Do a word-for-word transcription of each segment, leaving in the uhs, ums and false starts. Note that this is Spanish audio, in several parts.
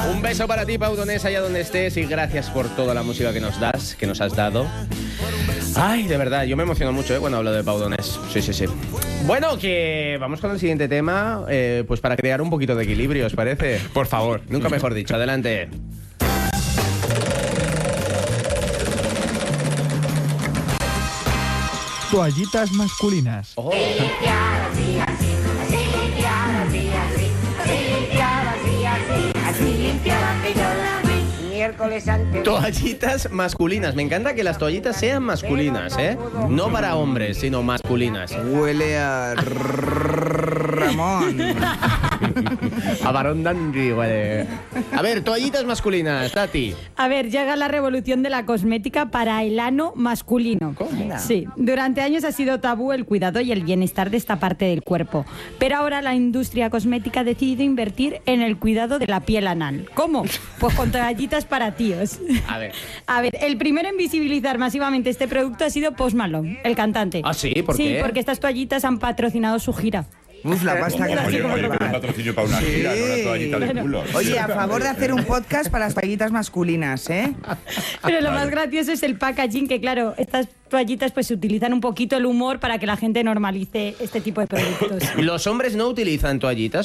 Un beso para ti, Pau Donés, allá donde estés, y gracias por toda la música que nos das, que nos has dado. Ay, de verdad, yo me emociono mucho ¿eh? cuando hablo de Pau Donés. Sí, sí, sí. Bueno, que vamos con el siguiente tema, eh, pues para crear un poquito de equilibrio, ¿os parece? Por favor. Nunca mejor dicho, adelante. Toallitas masculinas. Oh. Toallitas masculinas. Me encanta que las toallitas sean masculinas, ¿eh? No para hombres, sino masculinas. Huele a Ramón. A varón dandy, huele. A ver, toallitas masculinas, Tati. A ver, llega la revolución de la cosmética para el ano masculino. ¿Cómo? Sí, durante años ha sido tabú el cuidado y el bienestar de esta parte del cuerpo. Pero ahora la industria cosmética ha decidido invertir en el cuidado de la piel anal. ¿Cómo? Pues con toallitas para tíos. A ver. A ver, el primero en visibilizar masivamente este producto ha sido Post Malone, el cantante. ¿Ah, sí? ¿Por sí, qué? porque estas toallitas han patrocinado su gira. Uf, la pasta que Oye, nos oye, lleva. que un patrocinio para una gira, no una toallita de culo. Oye, a favor de hacer un podcast para las toallitas masculinas, ¿eh? Pero lo más gracioso es el packaging, que claro, estas toallitas pues utilizan un poquito el humor para que la gente normalice este tipo de productos. ¿Los hombres no utilizan toallitas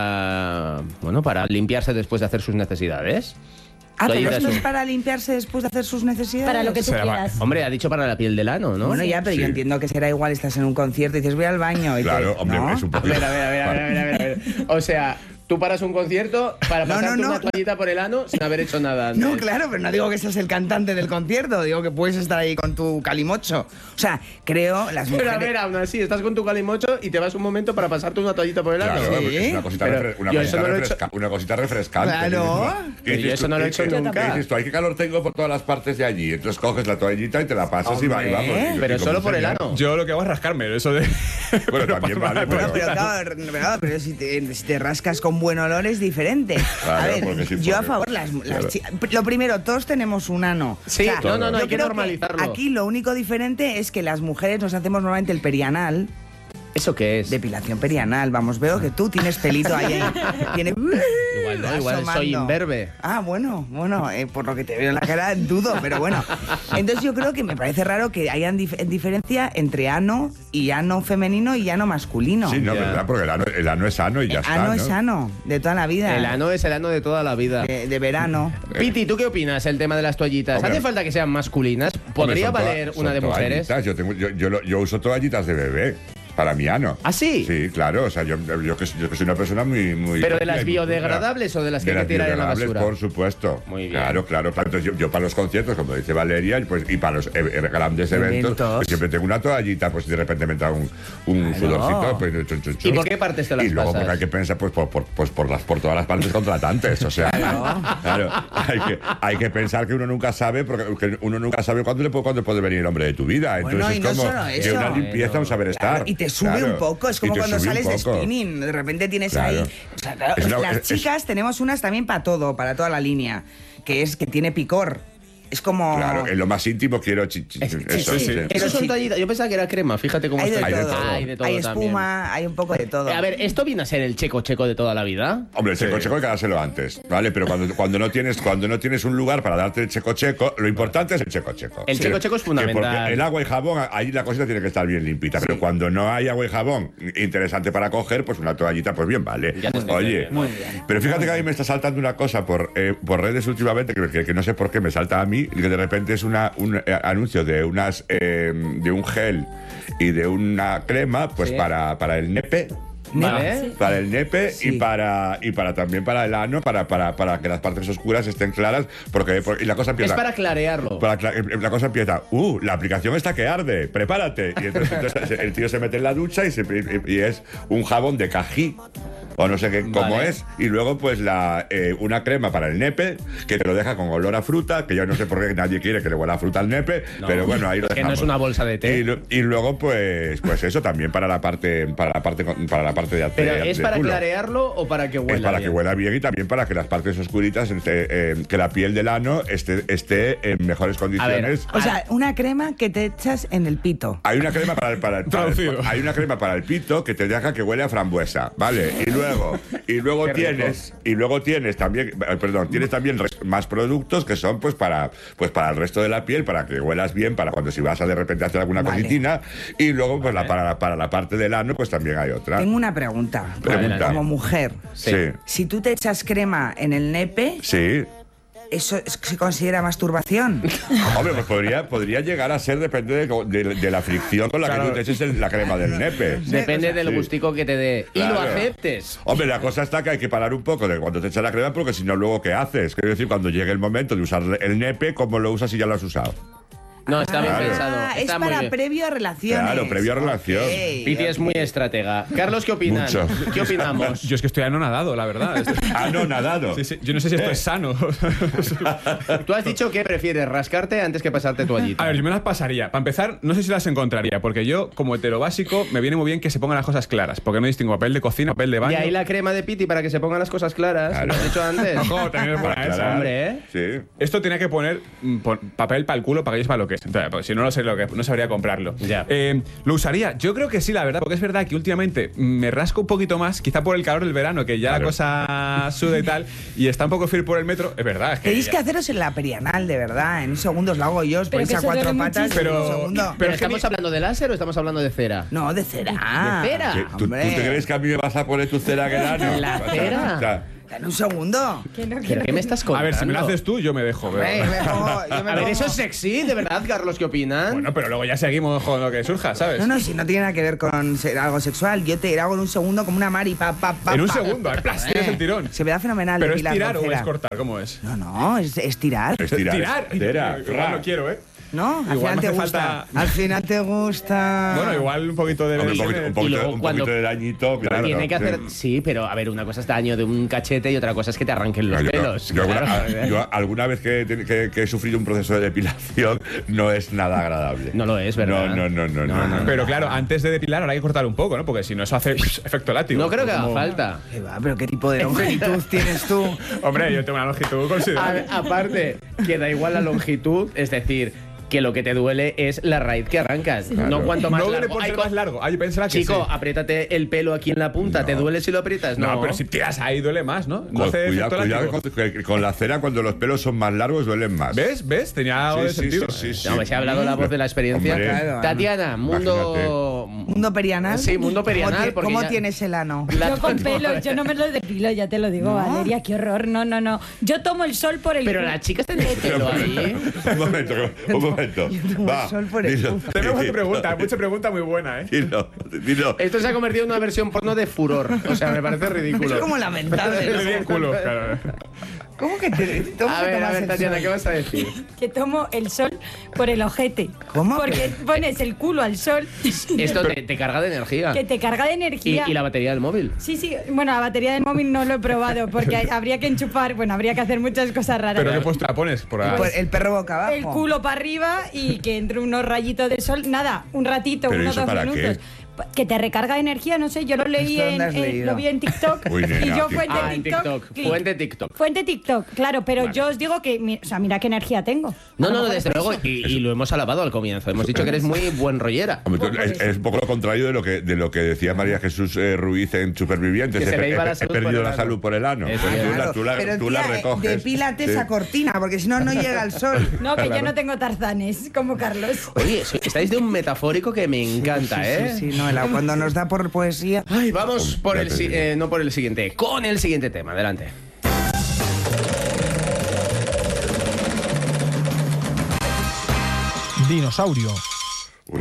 para, bueno, para limpiarse después de hacer sus necesidades? Ah, pero Toallitas esto es son- para limpiarse después de hacer sus necesidades. Para lo que tú Será quieras. Hombre, ha dicho para la piel del ano, ¿no? Bueno, ya, pero Sí. yo entiendo que será igual, estás en un concierto y dices, voy al baño. Y Claro, te, hombre, ¿no? es un A poco... ver, a ver, a ver, a ver, a ver, a ver, a ver. O sea, tú paras un concierto para No, no, pasarte no, una no. toallita por el ano sin haber hecho nada antes. No, claro, pero no digo que seas el cantante del concierto, digo que puedes estar ahí con tu calimocho. O sea, creo las Pero mujeres... a ver, aún así, estás con tu calimocho y te vas un momento para pasarte una toallita por el ano. Claro, Sí. es una cosita, Pero refre- una yo cosita, eso no lo he refresca- una cosita refrescante. Claro. ¿Qué Pero dices yo eso tú? no lo he ¿Qué- hecho qué- nunca. ¿Qué dices tú? Ay, qué calor tengo por todas las partes de allí. Entonces coges la toallita y te la pasas y, va, y vamos. Y- Pero y solo como por el señal. ano. Yo lo que hago es rascarme, eso de... Bueno, también vale, Bueno, pero... pero claro, pero, pero si, te, si te rascas con buen olor es diferente. Claro, a ver, porque sí, yo a porque- favor, las, las claro. chi- lo primero, todos tenemos un ano. Sí, no, no, no, yo hay que creo normalizarlo. Aquí lo único diferente es que las mujeres nos hacemos normalmente el perianal, ¿Eso qué es? depilación perianal. Vamos, veo que tú tienes pelito ahí. Tiene, Igual no, igual asomando. soy imberbe. Ah, bueno, bueno, eh, por lo que te veo en la cara dudo, pero bueno. Entonces yo creo que me parece raro que hayan dif- diferencia entre ano y ano femenino y ano masculino. Sí, no, Ya. verdad, porque el ano, el ano es sano y ya El está, ano ¿no? es ano, de toda la vida. El ano es el ano de toda la vida. De, de verano. Piti, ¿tú qué opinas el tema de las toallitas? Hombre. ¿Hace falta que sean masculinas? Hombre, ¿Podría son toa- valer son una de mujeres? toallitas. Yo, tengo, yo, yo, lo- yo uso toallitas de bebé para mi ano. ¿Ah, sí? Sí, claro. O sea, yo, yo, que, yo que soy una persona muy... muy ¿Pero de las muy- biodegradables o de las que de hay que tirar en la biodegradables, basura? por supuesto. Muy bien. Claro, claro. claro. Entonces, yo, yo para los conciertos, como dice Valeria, y, pues, y para los eh, eh, grandes eventos, Eventos. pues siempre tengo una toallita, pues si de repente me entra un, un Claro. sudorcito, pues chun, chun, chun. ¿Y por qué partes te las Y luego pasas? porque hay que pensar pues por, por, pues, por, las, por todas las partes contratantes. O sea, claro, hay, que, hay que pensar que uno nunca sabe, porque que uno nunca sabe cuándo, le puede, cuándo puede venir el hombre de tu vida. Entonces Bueno, y es no como solo que eso. una limpieza, un saber estar. Claro, y te sube Claro. un poco, es Y como te cuando sube un sales de poco. spinning, de repente tienes Claro. ahí... O sea, claro, Es una- las es- chicas tenemos unas también para todo, para toda la línea, que es que tiene picor. Es como... Claro, en lo más íntimo quiero... chi- chi- Es- eso, sí, sí. sí. Eso son sí. toallitas. Yo pensaba que era crema, fíjate cómo Hay de, estoy. Hay de todo. todo. Hay de todo Hay también. espuma, hay un poco de todo. A ver, ¿esto viene a ser el checo checo de toda la vida? Hombre, el checo checo hay que dárselo antes, ¿vale? Pero cuando, cuando, no tienes, cuando no tienes un lugar para darte el checo checo, lo importante es el checo checo. El checo checo es Que fundamental. Porque el agua y jabón, ahí la cosita tiene que estar bien limpita. Pero cuando no hay agua y jabón interesante para coger, pues una toallita, pues bien vale. Ya te estoy Oye, entendiendo. Muy bien. pero fíjate que a mí me está saltando una cosa por, eh, por redes últimamente, que, que- que no sé por qué me salta a mí, que de repente es una, un eh, anuncio de unas eh, de un gel y de una crema, pues Sí. para, para el nepe. ¿Vale? Para el nepe Sí. y para y para también para el ano, para, para, para que las partes oscuras estén claras, porque por- y la cosa Es empieza. para clarearlo. para cla- la cosa empieza, uh, la aplicación está que arde, prepárate. Y entonces, entonces el tío se mete en la ducha y, se- y- y es un jabón de cají. O no sé qué, cómo Vale. es. Y luego, pues, la eh, una crema para el nepe, que te lo deja con olor a fruta, que yo no sé por qué nadie quiere que le huela a fruta al nepe, No, pero bueno, ahí lo que no dejamos. es una bolsa de té. Y, lo- y luego, pues, pues eso también para la parte, para la parte, para la parte de ¿Pero de- es de para culo. clarearlo o para que huela Es para bien? que huela bien y también para que las partes oscuritas, eh, eh, que la piel del ano esté, esté en mejores condiciones. O sea, una crema que te echas en el pito. Hay una crema para el, para el- para el- Traducido. hay una crema para el pito que te deja que huele a frambuesa, ¿vale? Y luego luego, y luego Qué rico. tienes, y luego tienes también, eh, perdón, tienes también res- más productos que son pues para, pues para el resto de la piel, para que huelas bien, para cuando si vas a de repente hacer alguna Vale. cositina, y luego pues la, para, la, para la parte del ano pues también hay otra. Tengo una pregunta. Pregunta. Como mujer, Sí, Sí. si tú te echas crema en el nepe, sí. ¿eso es- se considera masturbación? Hombre, pues podría, podría llegar a ser, depende de, de- de la fricción con la Claro. que tú te eches el- la crema del nepe. Depende del Sí. gustico que te dé. Y lo Claro. aceptes. Hombre, la cosa está que hay que parar un poco de cuando te echas la crema, porque si no, luego, ¿qué haces? Quiero decir, cuando llegue el momento de usar el nepe, ¿cómo lo usas si ya lo has usado? No, está bien Claro. pensado. Ah, es Está muy para bien. previo a relaciones. Claro, previo a relación. Ok, Piti es muy estratega. Carlos, ¿qué opinan? Mucho. ¿Qué opinamos? Yo es que estoy anonadado, la verdad. Ah, no, nadado. Sí, sí. Yo no sé si esto es sano. Tú has dicho que prefieres rascarte antes que pasarte toallita. A ver, yo me las pasaría. Para empezar, no sé si las encontraría, porque yo, como hetero básico, me viene muy bien que se pongan las cosas claras, porque no distingo papel de cocina, papel de Y baño. ahí la crema de Piti para que se pongan las cosas claras. Claro. Lo has hecho antes. Ojo, también es buena Para esa. aclarar. hombre, ¿eh? Sí. Esto tenía que poner mm, pon- papel para el culo para que sepa lo que es. Entonces, porque si no lo sé lo que no sabría comprarlo. Ya. Eh, ¿Lo usaría? Yo creo que sí, la verdad, porque es verdad que últimamente me rasco un poquito más, quizá por el calor del verano, que ya Claro. la cosa suda y tal, y está un poco frío por el metro. Es verdad. Es que Tenéis ya- que haceros en la perianal, de verdad. En un segundo os lo hago yo, os Pero ponéis que a eso cuatro duele patas muchísimo. en un Pero- segundo. ¿Pero Pero es que estamos mi- hablando de láser o estamos hablando de cera? No, de cera. ¿De cera? ¿Qué? ¿Tú, tú hombre. te crees que a mí me vas a poner tu cera que ano? ¿La O sea, cera? o sea, En un segundo. Que no, que ¿Pero no. qué me estás A contando? ver, si me lo haces tú, yo me dejo. pero- Hombre, me pongo- yo me A ver, pongo- eso es sexy, de verdad, Carlos, ¿qué opinan? Bueno, pero luego ya seguimos con lo que surja, ¿sabes? No, no, si no tiene nada que ver con ser algo sexual. Yo te hago en un segundo como una mari, pa, pa, pa. En un pa. segundo, en plan, tienes el tirón. Se me da fenomenal. ¿Pero es depilar tirar con o cera. es cortar? ¿Cómo es? No, no, es, es tirar. es tirar. ¿Tirar? es Cera. Igual no quiero, ¿eh? ¿No? Al Igual final me te hace gusta. falta- Al final te gusta. Bueno, igual un poquito de... Hombre, un poquito, un poquito, Y luego un cuando- poquito de dañito, claro. Tiene que hacer. Sí. Sí, pero a ver, una cosa es daño de un cachete y otra cosa es que te arranquen los No, yo- pelos. yo, Claro. alguna, yo alguna vez que, he- que- que he sufrido un proceso de depilación no es nada agradable. No lo es, ¿verdad? No, no, no, no. No, no, no. Pero claro, antes de depilar ahora hay que cortar un poco, ¿no? Porque si no eso hace efecto látigo. No creo que haga Como- falta. ¿Qué va? ¿Pero qué tipo de longitud tienes tú? Hombre, yo tengo una longitud A- considerable. aparte, que da igual la longitud, es decir, que lo que te duele es la raíz que arrancas. No cuanto más no duele largo. por Ay, ser co- más largo. Ay, yo pensaba que Chico, sí. apriétate el pelo aquí en la punta. ¿Te duele si lo aprietas? No, No, pero si tiras ahí duele más, ¿no? No Cu- hace cuidado, efecto cuidado látigo. con, que- con la cera cuando los pelos son más largos duelen más. ¿Ves? ¿Ves? Tenía algo Sí, de sí, sentido. sí, sí, sí. No, me se ha hablado la voz de la experiencia. Hombre. Claro. Tatiana, mundo. ¿Mundo perianal? Sí, mundo perianal, ¿Cómo, ti- porque ¿cómo ya- tienes el ano? La- Yo con pelo, yo no me lo depilo, ya te lo digo, ¿No? Valeria, qué horror. No, no, no. Yo tomo el sol por el Pero cu- las chicas tienen el pelo ahí. Un momento, un momento. tomo Va, el sol por el dilo. culo. Tenemos otra pregunta, mucha pregunta muy buena, ¿eh? Dilo, dilo. Esto se ha convertido en una versión porno de furor. O sea, me parece ridículo. Es como lamentable. Le di el culo, claro. ¿Cómo que te cómo A que ver, a tomas ver, el Tatiana, sol? ¿qué vas a decir? que tomo el sol por el ojete. ¿Cómo? Porque pones el culo al sol Esto te, te carga de energía. que te carga de Y, energía. y la batería del móvil. Sí, sí. Bueno, la batería del móvil no lo he probado porque hay- habría que enchufar, bueno, habría que hacer muchas cosas raras. ¿Pero qué puesto la pones? Por ahí. Pues el perro boca abajo. El culo para arriba y que entre unos rayitos de sol, nada, un ratito, ¿Pero unos eso dos para minutos. qué? Pa- Que te recarga energía, no sé, yo lo leí ¿Esto en, dónde has en- leído? lo vi en TikTok Uy, nena, y yo qué- fuente Ah, en TikTok. TikTok. y- Fuente TikTok. Fuente TikTok, claro, pero yo os digo que, mi- o sea, mira qué energía tengo. No, A lo no, mejor desde es por luego. eso. Y, y lo hemos alabado al comienzo. Hemos dicho que eres muy buen rollera. Hombre, tú- es, es un poco lo contrario de lo que, de lo que decía María Jesús eh, Ruiz en Supervivientes. Que se He- le iba he- la he salud por perdido el la ano. salud por el ano. Eso Pues es. tú la, Claro, tú la- pero tú la tía, eh, recoges. depílate Sí. esa cortina, porque si no, no llega el sol. No, que yo Claro. no tengo tarzanes, como Carlos. Oye, so- estáis de un metafórico que me encanta, ¿eh? Sí, sí, no, la- cuando nos da por poesía. Ay, vamos por Ya el te si- digo. eh, no por el siguiente, con el siguiente tema. Adelante. Dinosaurio. Uy.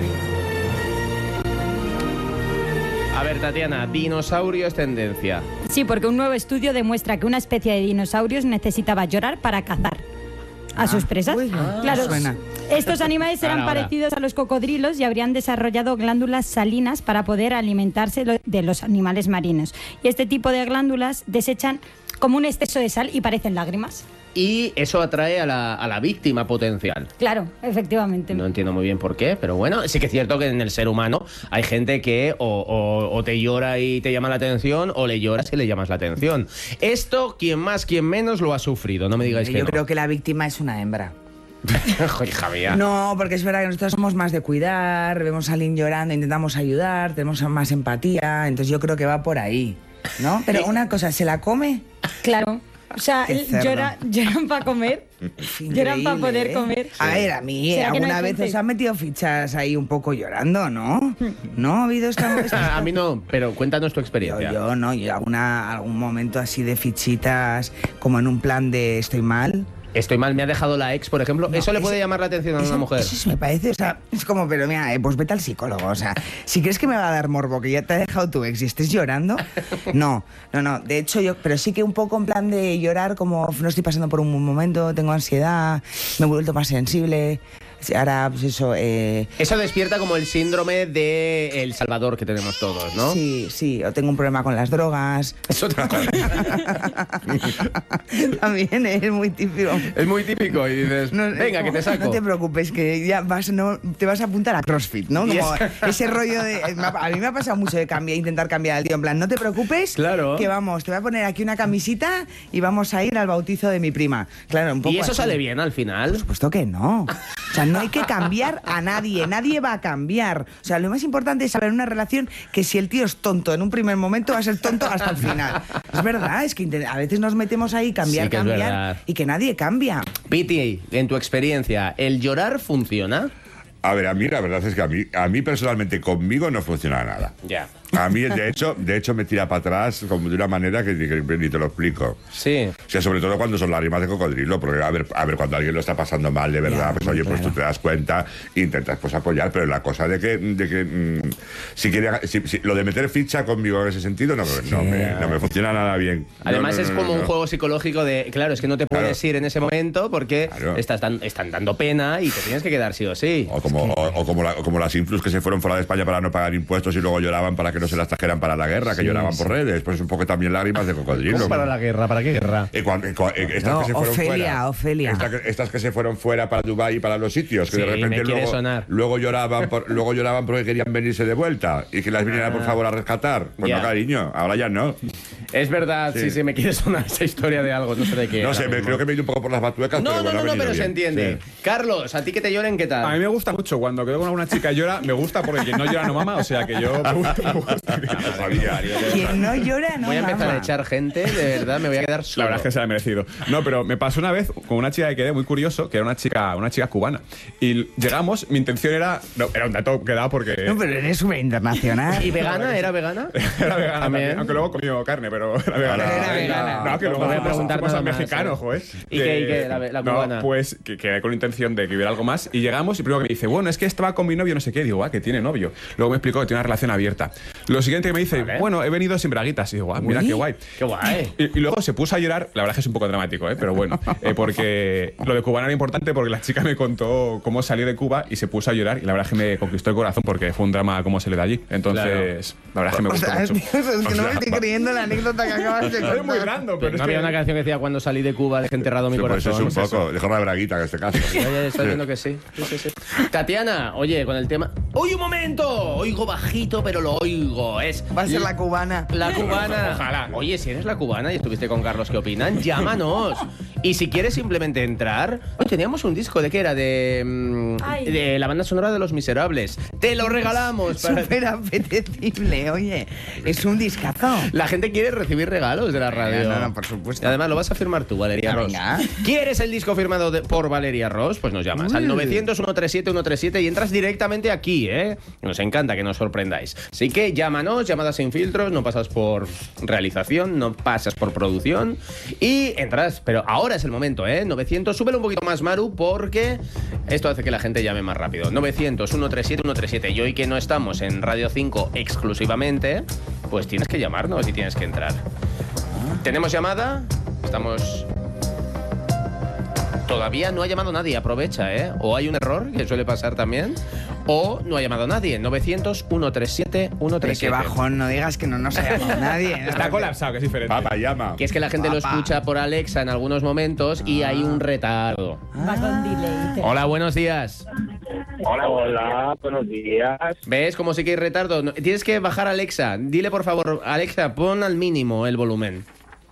A ver, Tatiana, dinosaurio es tendencia. Sí, porque un nuevo estudio demuestra que una especie de dinosaurios necesitaba llorar para cazar a sus presas. uy, claro, suena. estos animales eran Ahora, ahora. parecidos a los cocodrilos y habrían desarrollado glándulas salinas para poder alimentarse lo- de los animales marinos. Y este tipo de glándulas desechan como un exceso de sal y parecen lágrimas. Y eso atrae a la, a la víctima potencial. Claro, efectivamente. No entiendo muy bien por qué, pero bueno, sí que es cierto que en el ser humano hay gente que o, o- o te llora y te llama la atención o le lloras y le llamas la atención. Esto, quien más, quien menos, lo ha sufrido. No me digáis que Yo no. creo que la víctima es una hembra. Hija mía. No, porque es verdad que nosotros somos más de cuidar, vemos a alguien llorando, intentamos ayudar, tenemos más empatía, entonces yo creo que va por ahí. ¿no? Pero una cosa, ¿se la come? Claro. O sea, Qué cerdo. llora, lloran para comer. Lloran para Increíble, poder ¿eh? comer. A ver, a mí ¿Será que no alguna hay vez gente? os han metido fichas ahí un poco llorando, ¿no? ¿No ha habido esta... esta- A mí no, pero cuéntanos tu Yo, experiencia. yo no, yo alguna, algún momento así de fichitas, como en un plan de estoy mal. Estoy mal, me ha dejado la ex, por ejemplo. No, ¿Eso le eso- puede llamar la atención a Eso, una mujer? eso sí me parece, o sea, es como, pero mira, eh, pues vete al psicólogo, o sea, si crees que me va a dar morbo que ya te ha dejado tu ex y estés llorando, no, no, no, de hecho yo, pero sí que un poco en plan de llorar como no estoy pasando por un buen momento, tengo ansiedad, me he vuelto más sensible, ahora pues eso, eh, Eso despierta como el síndrome de El Salvador que tenemos todos, ¿no? sí, sí, o tengo un problema con las drogas, Es otra cosa. también es muy típico. Es muy típico y dices, No, es venga, que como, te saco. No te preocupes, que ya vas, no, te vas a apuntar a CrossFit, ¿no? Y Como es- ese rollo de... me ha- A mí me ha pasado mucho de cambiar, intentar cambiar al tío. En plan, no te preocupes, Claro. que vamos, te voy a poner aquí una camisita y vamos a ir al bautizo de mi prima. Claro, un poco ¿Y eso así. sale bien al final? Por supuesto que no. O sea, no hay que cambiar a nadie, nadie va a cambiar. O sea, lo más importante es saber en una relación que si el tío es tonto en un primer momento, va a ser tonto hasta el final. Es verdad, es que inte- a veces nos metemos ahí, cambiar, Sí que es cambiar, verdad. y que nadie cambia. Piti, en tu experiencia, ¿el llorar funciona? A ver, a mí la verdad es que a mí, a mí personalmente conmigo no funciona nada. Ya. A mí, de hecho, de hecho me tira para atrás como de una manera que, que ni te lo explico. Sí. O sea, sobre todo cuando son lágrimas de cocodrilo, porque a ver, a ver, cuando alguien lo está pasando mal de verdad, Ya, pues oye, pues tú te das cuenta e intentas pues apoyar, pero la cosa de que, de que mm, si quiere, si- si- lo de meter ficha conmigo en ese sentido no, no, me, no me funciona nada bien. No, Además no, no, es no, como no. un juego psicológico de, claro, es que no te puedes Claro. ir en ese momento porque Claro. estás dan- están dando pena y te tienes que quedar sí o sí. O como, o, o como, la- o como las influs que se fueron fuera de España para no pagar impuestos y luego lloraban para que no se las trajeran para la guerra, que Sí, lloraban sí. por redes. Pues un poco también lágrimas de cocodrilo. ¿Cómo para la guerra? ¿Para qué guerra? Eh, cuan- eh, cua- eh, estas No, que se fueron Ofelia, fuera, Ofelia. esta que- estas que se fueron fuera para Dubái y para los sitios, que Sí, de me repente quiere luego, sonar. luego lloraban por- luego lloraban porque querían venirse de vuelta y que las vinieran por favor a rescatar. Pues Ya. no, cariño, ahora ya no. Es verdad, sí, sí, Sí. me quiere sonar esa historia de algo, no sé de qué. No ahora sé, me, mismo. creo que me he ido un poco por las batuecas, No, pero no, bueno, no, ha no, venido pero se bien. entiende. Sí. Carlos, ¿a ti que te lloren qué tal? A mí me gusta mucho cuando quedo con alguna chica y llora, me gusta porque quien no llora no mama, o sea que yo me gusta, me gusta. No sabía. Quien no llora, no Voy a empezar mama. a echar gente, de verdad, me voy a quedar solo. La verdad es que se la ha merecido. No, pero me pasó una vez con una chica que quedé muy curioso, que era una chica, una chica cubana. Y llegamos, mi intención era. No, era un dato que daba porque. No, pero eres súper internacional. ¿Y vegana? ¿Era vegana? Era vegana También. también, aunque luego comió carne, pero era vegana. Era vegana. No, que No luego voy a fuimos- preguntar fuimos nada al más, mexicano, ¿eh? joder. ¿Y qué- y qué? La- la no, cubana. pues que quedé con la intención de que hubiera algo más y llegamos y primero que me dice, bueno, es que estaba con mi novio, no sé qué. Digo, ah, que tiene novio. Luego me explicó que tiene una relación abierta. Lo siguiente que me dice, Vale. bueno, he venido sin braguitas. Y digo, ah, mira Uy. qué guay. Qué guay. Y, y luego se puso a llorar, la verdad es que es un poco dramático, ¿eh? Pero bueno, eh, porque lo de cubana era importante porque la chica me contó cómo salió de Cuba y se puso a llorar y la verdad es que me conquistó el corazón porque fue un drama cómo se le da allí. Entonces, la verdad es que me O gustó sea, mucho. Dios, es que no me estoy creyendo la anécdota que acabas de contar. Es muy random, pero ¿No es había que... una canción que decía cuando salí de Cuba dejé enterrado mi Sí, pues corazón? eso es un poco. Dejar la braguita en este caso. Ya, ya estoy viendo que sí. Sí, sí, sí. Tatiana, oye, con el tema... ¡Uy, un momento! Oigo bajito, pero lo oigo. Es Va a ser la cubana. La cubana. Ojalá. Oye, si eres la cubana y estuviste con Carlos, ¿qué opinan? Llámanos. Y si quieres simplemente entrar... Oye, teníamos un disco, ¿de qué era? De, mm, Ay. de la banda sonora de Los Miserables. ¡Te lo regalamos! para- Súper apetecible, oye. Es un discazo. La gente quiere recibir regalos de la radio. No, no, por supuesto. Y además lo vas a firmar tú, Valeria Ah, Ross. venga. ¿Quieres el disco firmado de- por Valeria Ross? Pues nos llamas al Uy. novecientos, ciento treinta y siete, ciento treinta y siete y entras directamente aquí, ¿eh? Nos encanta que nos sorprendáis. Así que llámanos, llamadas sin filtros, no pasas por realización, no pasas por producción y entras. Pero ahora es el momento, ¿eh? novecientos, súbelo un poquito más, Maru, porque esto hace que la gente llame más rápido. novecientos, ciento treinta y siete, ciento treinta y siete. Y hoy que no estamos en Radio cinco exclusivamente, pues tienes que llamarnos y tienes que entrar. ¿Tenemos llamada? Estamos... Todavía no ha llamado nadie, aprovecha, ¿eh? O hay un error, que suele pasar también, o no ha llamado nadie. novecientos, ciento treinta y siete, ciento treinta y Qué siete. bajón, no digas que no nos ha llamado nadie. Está colapsado, que es diferente. Papá, llama. Que es que la gente lo Papá. escucha por Alexa en algunos momentos y hay un retardo. Va con delay. Hola, buenos días. Hola, hola, buenos días. ¿Ves cómo sí que hay retardo? No- Tienes que bajar Alexa. Dile, por favor, Alexa, pon al mínimo el volumen.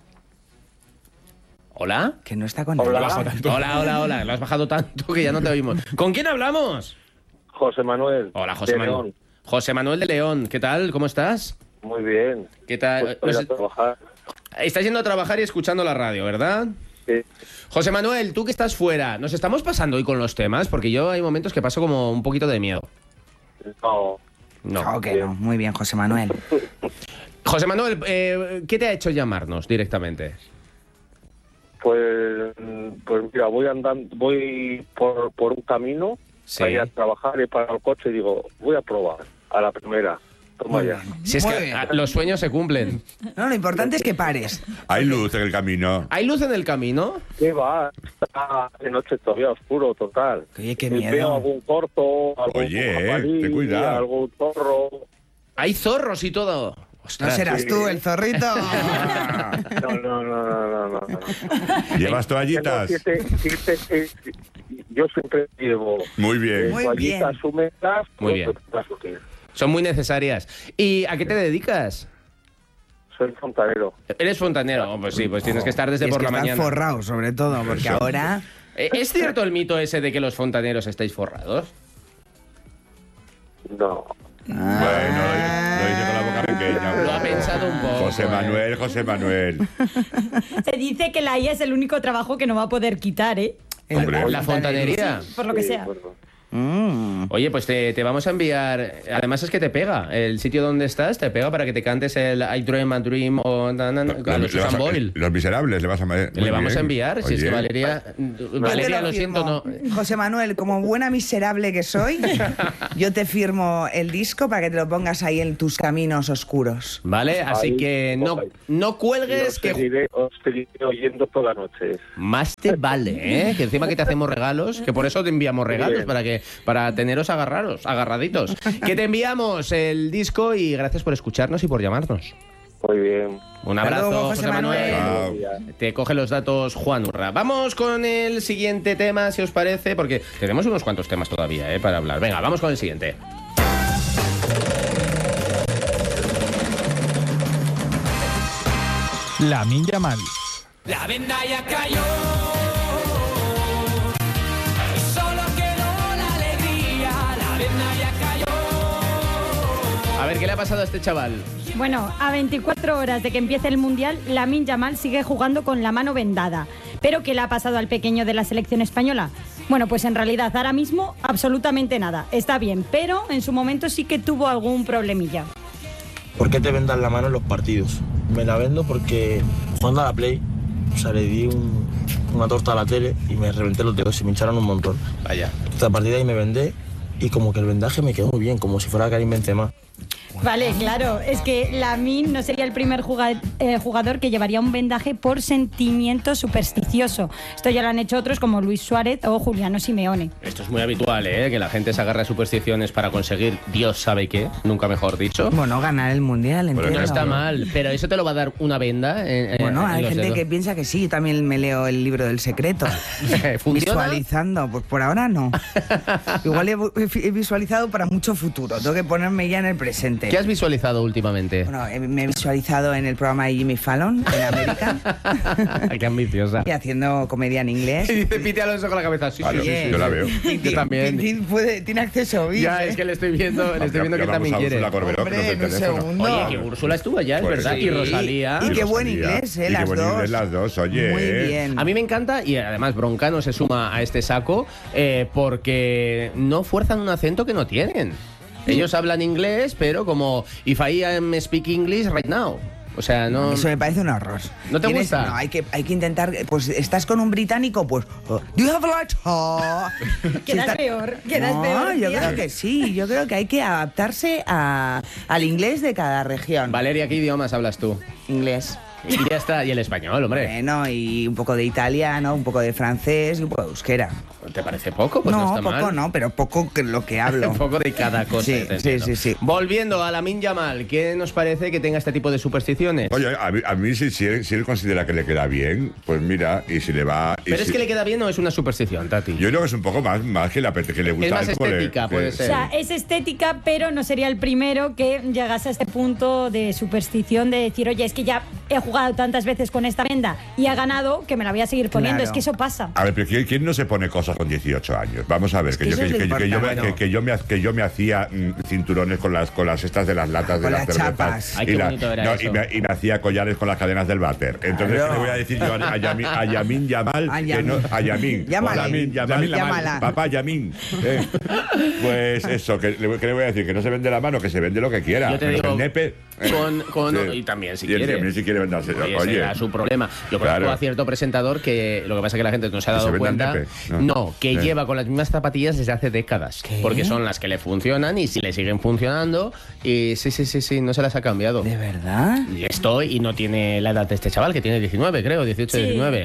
¿Hola? Que no está con Hola. él. Bajo tanto. Hola, hola, hola. Lo has bajado tanto que ya no te oímos. ¿Con quién hablamos? José Manuel. Hola, José de Manuel. León. José Manuel de León. ¿Qué tal? ¿Cómo estás? Muy bien. ¿Qué tal? Pues voy Pues, a trabajar. estás yendo a trabajar y escuchando la radio, ¿verdad? Sí. José Manuel, tú que estás fuera, ¿nos estamos pasando hoy con los temas? Porque yo hay momentos que paso como un poquito de miedo. No. No. Oh, que no. Muy bien, José Manuel. José Manuel, eh, ¿qué te ha hecho llamarnos directamente? Pues, pues mira, voy andando, voy por, por un camino Sí. para ir a trabajar y para el coche y digo, voy a probar a la primera. Toma Muy ya. bien. Si es Muy que bien. ah, los sueños se cumplen. No, lo importante es que pares. Hay luz en el camino. ¿Hay luz en el camino? ¿Qué va? Está de noche todavía oscuro, total. Oye, qué Y miedo. Veo algún corto, algún Oye, eh, jabalí, ten cuidado. algún zorro. Hay zorros y todo. No Ostras. serás tú el zorrito. No, no, no, no, no, no. no. ¿Llevas Tengo toallitas? siete- siete- seis- yo siempre llevo Muy bien. Muy toallitas bien. húmedas. Muy bien. las útiles. Son muy necesarias. ¿Y a qué te dedicas? Soy fontanero. ¿Eres fontanero? Oh, pues sí, pues tienes que estar desde Y es por que la estás mañana. forrado, sobre todo, porque Eso. ahora... Eh, ¿Es cierto el mito ese de que los fontaneros estáis forrados? No. Bueno, lo dice con la boca pequeña. Lo ha pensado un poco. José eh. Manuel, José Manuel. Se dice que la I A es el único trabajo que no va a poder quitar, ¿eh? el- Hombre. La fontanería. Por lo que Sí, sea. bueno. Mm. Oye, pues te, te vamos a enviar. Además es que te pega. El sitio donde estás te pega para que te cantes el I Dream a Dream o na, na, na, a los Le vas Susan a- Boyle. Los miserables le vas a muy Le vamos bien. a enviar, si es que Oye. Valeria. Yo Valeria, te lo siento, no. firmo. José Manuel, como buena miserable que soy, yo te firmo el disco para que te lo pongas ahí en tus caminos oscuros. Vale, así Ahí, que no, ahí. no cuelgues Os que. seguiré, os seguiré oyendo toda la noche. Más te vale, ¿eh? Que encima que te hacemos regalos, que por eso te enviamos regalos, Bien. para que para teneros agarraros, agarraditos. Que te enviamos el disco y gracias por escucharnos y por llamarnos. Muy bien. Un Hasta abrazo, luego, José José Manuel. Manuel. Chao. Te coge los datos Juan Urra. Vamos con el siguiente tema, si os parece, porque tenemos unos cuantos temas todavía, ¿eh? Para hablar. Venga, vamos con el siguiente. Lamine Yamal. La venda ya cayó, solo quedó la alegría. La venda ya cayó. A ver, ¿qué le ha pasado a este chaval? Bueno, a veinticuatro horas de que empiece el Mundial, Lamine Yamal sigue jugando con la mano vendada. ¿Pero qué le ha pasado al pequeño de la selección española? Bueno, pues en realidad ahora mismo absolutamente nada. Está bien, pero en su momento sí que tuvo algún problemilla. ¿Por qué te vendas la mano en los partidos? Me la vendo porque jugando a la Play, o sea, le di un- una torta a la tele y me reventé los dedos y me hincharon un montón. Vaya. Entonces, a partir de ahí me vendé y como que el vendaje me quedó muy bien, como si fuera Karim Benzema. Vale, claro, es que Lamine no sería el primer juga- eh, jugador que llevaría un vendaje por sentimiento supersticioso. Esto ya lo han hecho otros como Luis Suárez o Juliano Simeone. Esto es muy habitual, ¿eh? Que la gente se agarra a supersticiones para conseguir Dios sabe qué, nunca mejor dicho. Bueno, ganar el mundial, Bueno, entiendo. No está mal, pero eso te lo va a dar una venda. En, en- Bueno, en hay los gente dedos. que piensa que sí. Yo también me leo el libro del secreto. ¿Funciona? Visualizando, pues por ahora no. Igual he, he visualizado para mucho futuro. Tengo que ponerme ya en el presente. ¿Qué has visualizado últimamente? Bueno, he- me he visualizado en el programa de Jimmy Fallon en América Qué ambiciosa. y haciendo comedia en inglés. Y dice Pite Alonso con la cabeza. Sí, Claro, sí, sí, sí, sí, yo la veo. Y Yo ti- también. ti- ti- puede- tiene acceso a V I P. Ya, ¿eh? es que le estoy viendo, le estoy viendo que Llamamos también a quiere. Úrsula Corberó, que nos Hombre, dé en un teléfono. segundo. Oye, que Úrsula estuvo allá, es Pues verdad. sí. Y Rosalía. Y qué buen Rosalía. inglés, ¿eh? Y qué Las buen dos. inglés las dos, oye. Muy ¿eh? bien. A mí me encanta y además Broncano se suma a este saco eh, porque no fuerzan un acento que no tienen. Ellos hablan inglés, pero como if I am speak English right now. O sea, no. Eso me parece un horror. ¿No te Tienes- gusta? No, hay que, hay que intentar. Pues estás con un británico, pues. oh, do you have a light? Oh. Si Quedas está- peor, quedas no, peor. yo tía. creo que sí. Yo creo que hay que adaptarse a- al inglés de cada región. Valeria, ¿qué idiomas hablas tú? Inglés. Y ya está, y el español, hombre. Bueno, y un poco de italiano, un poco de francés y un poco de euskera. ¿Te parece poco? Pues no, no, está poco mal. no, pero poco que lo que hablo. Un poco de cada cosa. Sí, te sí, entiendo. sí, sí. Volviendo a Lamine Yamal, ¿qué nos parece que tenga este tipo de supersticiones? Oye, a mí, a mí si, si, él, si él considera que le queda bien, pues mira, y si le va... y Pero es si- que le queda bien o es una superstición, Tati. Yo creo que es un poco más, más que, la, que le gusta. Es más a él, como le- estética, que- puede O ser. sea, es estética, pero no sería el primero que llegase a este punto de superstición de decir, oye, es que ya he jugado tantas veces con esta venda y ha ganado que me la voy a seguir poniendo. Claro. Es que eso pasa. A ver, pero ¿quién, quién no se pone cosas con dieciocho años? Vamos a ver, que, que yo, eso que, es lo que- que yo me, importante. que, que yo me, ha- que yo me hacía mm, cinturones con las con las estas de las latas de Con las las cervezas. chapas. Ay, qué y, la- bonito era no, eso. y, me, y me hacía collares con las cadenas del váter. Entonces, Claro. ¿qué le voy a decir yo a, a Yamin, a Yamin Yamal? A que Yamin. no- a Yamin. Llámale. Hola, Yamin, Yamal. Yamin Lamal. Llámala. Papá Yamin. eh. Pues eso, que le, ¿qué le voy a decir? Que no se vende la mano, que se vende lo que quiera. Yo te Menos digo, el nepe. eh. Con, con, Sí. y también si Y el- quiere. también si quiere venderse. Oye, ese Oye, era su problema. Yo conozco Claro. a cierto presentador que lo que pasa es que la gente no se ha ¿Que se dado venda el cuenta. nepe? No. No, que Eh. lleva con las mismas zapatillas desde hace décadas. Porque son las que le funcionan y si le siguen funcionando. Y sí, sí, sí, sí, no se las ha cambiado. ¿De verdad? Y estoy y no tiene la edad de este chaval, que tiene diecinueve, creo, dieciocho, Sí. diecinueve.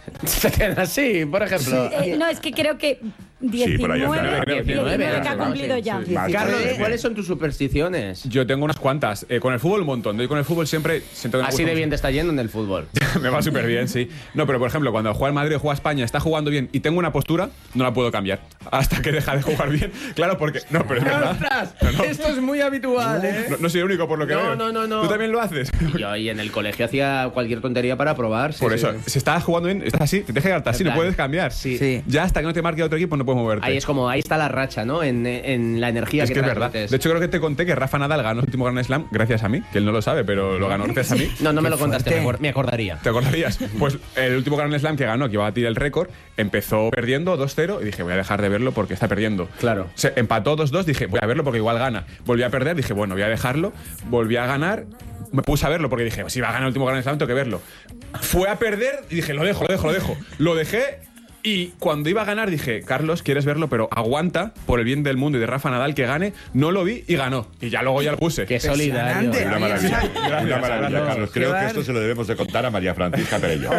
Se queda así, por ejemplo. Eh, no, es que creo que por ahí anda. diecinueve, diecinueve, diecinueve que ha ¿no? cumplido Sí, ya. sí. Carlos, Sí. ¿cuáles son tus supersticiones? Yo tengo unas cuantas. Eh, con el fútbol un montón. Yo con el fútbol siempre siento que me Así gusta de bien mucho. te está yendo en el fútbol. Me va súper bien, sí. No, pero por ejemplo, cuando juega el Madrid o juega España, está jugando bien y tengo una postura, no la puedo cambiar. Hasta que deja de jugar bien. Claro, porque. No, pero es verdad. ¡Ostras! No, no. Esto es muy habitual, ¿eh? No, no soy el único por lo que No, veo. no, no, no. ¿Tú también lo haces? Yo ahí en el colegio hacía cualquier tontería para probar. sí, Por sí. eso, si estás jugando bien, estás así, te dejas quedarte así, En no plan, puedes cambiar. sí. Sí. Ya hasta que no te marque otro equipo no puedes moverte. Ahí es como, ahí está la racha, ¿no? En, en la energía Es que que es verdad. transmites. De hecho, creo que te conté que Rafa Nadal ganó el último Grand Slam gracias a mí, que él no lo sabe, pero lo ganó gracias a mí. No, no me Qué lo contaste, fuerte. me, acor- me acordaría. ¿Te acordarías? Pues el último Grand Slam que ganó, que iba a batir el récord, empezó perdiendo dos cero y dije, voy a dejar de verlo porque está perdiendo. Claro. Se empató dos dos, dije, voy a verlo porque igual gana. Volví a perder, dije, bueno, voy a dejarlo. Volví a ganar. Me puse a verlo porque dije, si va a ganar el último Grand Slam, tengo que verlo. Fue a perder y dije, lo dejo, lo dejo, lo dejo. Lo dejé. Y cuando iba a ganar dije, Carlos, quieres verlo, pero aguanta por el bien del mundo y de Rafa Nadal que gane. No lo vi y ganó. Y ya luego ya lo puse. Qué solidario. Impresionante. Una maravilla. Gracias, Una maravilla, gracias. Carlos. Creo Qué que esto se lo debemos de contar a María Francisca Perello.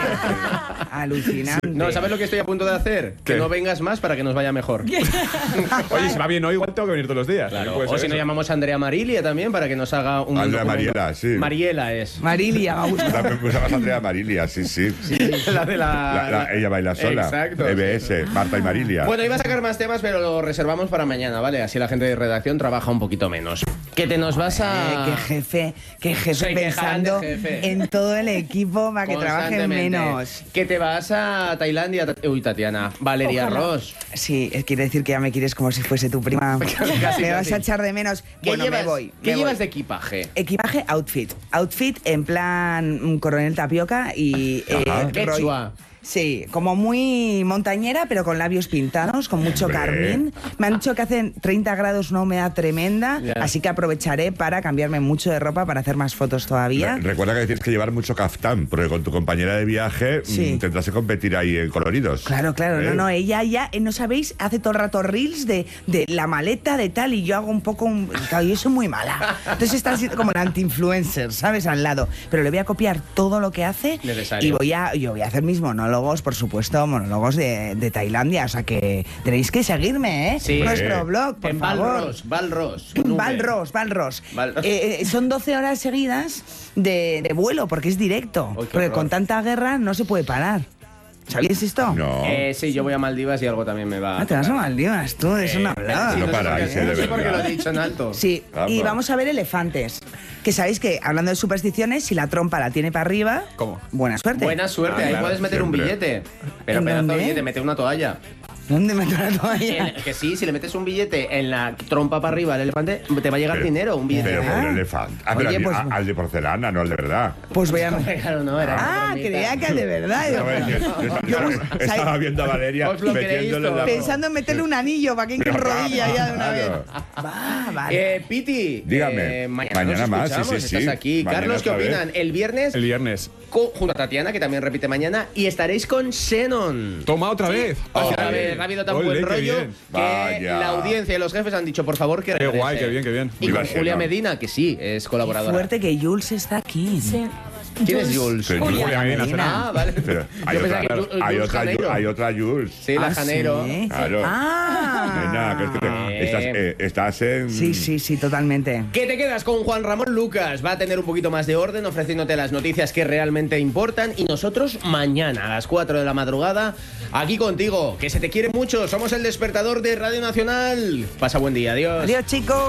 Alucinante. No, ¿sabes lo que estoy a punto de hacer? Que ¿Qué? no vengas más para que nos vaya mejor. Oye, si va bien hoy, igual tengo que venir todos los días. Claro. Puede O ser si no eso. llamamos a Andrea Marilia también para que nos haga un. Andrea un- Mariela, sí. Mariela es. Marilia, me gusta. También usabas a Andrea Marilia, sí, sí. La de la. La- la- ella baila sola. Exacto. E B S, Marta y Marilia. Bueno, iba a sacar más temas, pero lo reservamos para mañana, ¿vale? Así la gente de redacción trabaja un poquito menos. Que te nos vas Eh, a. qué jefe, qué jefe Se quejarán pensando del jefe. en todo el equipo para que trabajen Constantemente. menos. Que te vas a Tailandia. Ta- Uy, Tatiana. Valeria Ojalá. Ross. Sí, es- quiere decir que ya me quieres como si fuese tu prima. Casi, me vas casi. a echar de menos. ¿Qué Bueno, llevas, me voy. ¿qué me llevas voy. de equipaje? Equipaje, outfit. Outfit en plan mm, coronel tapioca y eh, Ajá. rollo- Quechua. Sí, como muy montañera, pero con labios pintados, con mucho Hombre. carmín. Me han dicho que hacen treinta grados, una humedad tremenda, Ya. así que aprovecharé para cambiarme mucho de ropa para hacer más fotos todavía. Re- Recuerda que tienes que llevar mucho caftán, porque con tu compañera de viaje Sí. mm, tendrás que competir ahí en coloridos. Claro, claro, ¿Eh? no, no, ella ya, eh, no sabéis, hace todo el rato reels de, de la maleta de tal y yo hago un poco, un, claro, yo soy muy mala. Entonces está siendo como la anti-influencer, ¿sabes? Al lado. Pero le voy a copiar todo lo que hace Necesario. y voy a, yo voy a hacer mis monólogos, por supuesto, monólogos de, de Tailandia, o sea que tenéis que seguirme, ¿eh? Sí. Nuestro blog, por en favor. Balros, Balros. con V. Balros, Balros. Balros. Eh, eh, son doce horas seguidas de, de vuelo, porque es directo. Uy, qué Porque horror. con tanta guerra no se puede parar. ¿Sabíais esto? No. Eh, sí, yo voy a Maldivas y algo también me va. Ah, te vas a Maldivas, tú, de eso no hablaba. no sé por paráis, qué- eh, de no sé por qué verdad. lo he dicho en alto. Sí, Vamos. y vamos a ver elefantes. Que sabéis que, hablando de supersticiones, si la trompa la tiene para arriba, ¿Cómo? buena suerte. Buena suerte, Ah, ahí claro, puedes meter un siempre. billete. Pero ¿En pedazo de dónde? billete, mete una toalla. ¿Dónde meto la toalla? En- que sí, si le metes un billete en la trompa para arriba al elefante, te va a llegar Pero- dinero, un billete. Pero por Ah. el elefante. Ah, pero Oye, al- pues- a- al de porcelana, no al de verdad. Pues voy a... Claro, no, era una Ah, bromita. creía que de verdad. No, Yo- es que- yo Yo- estaba, estaba viendo a Valeria Os lo metiéndole creéis la... Pensando en meterle un anillo para que en Pero rodilla ya de una vez. claro. Va, vale. Eh, Piti, Dígame. eh, mañana, Mañana nos más, sí, escuchamos, sí, sí. estás aquí. Mañana Carlos, ¿qué otra vez. opinan? El viernes, El viernes. co- junto a Tatiana, que también repite mañana, y estaréis con Xenon. Toma otra vez. Otra Ole. vez, ha habido tan Ole, buen qué rollo bien. que Vaya. la audiencia y los jefes han dicho, por favor, que Qué regrese. guay, qué bien, qué bien. Y Viva con Xenon. Julia Medina, que sí, es colaboradora. Fuerte que Jules está aquí. Sí. ¿Quién es Jules? Sí, Julia Julia Medina. Ah, vale. Pero hay, Yo otra, pensaba que Ju- hay, Jules otra, Janeiro. hay otra Jules. Sí, la Ah, Janeiro. sí. Claro. Ah. Nena, que es que te- Eh. estás, eh, estás en... Sí, sí, sí, totalmente. Que te quedas con Juan Ramón Lucas. Va a tener un poquito más de orden, ofreciéndote las noticias que realmente importan. Y nosotros mañana a las cuatro de la madrugada, aquí contigo. Que se te quiere mucho. Somos el despertador de Radio Nacional. Pasa buen día. Adiós. Adiós, chicos.